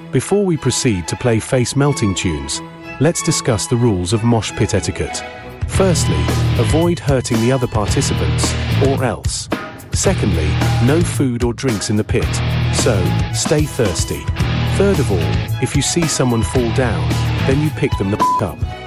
Before we proceed to play face-melting tunes, let's discuss the rules of mosh pit etiquette. Firstly, avoid hurting the other participants, or else. Secondly, no food or drinks in the pit, so stay thirsty. Third of all, if you see someone fall down, then you pick them the up.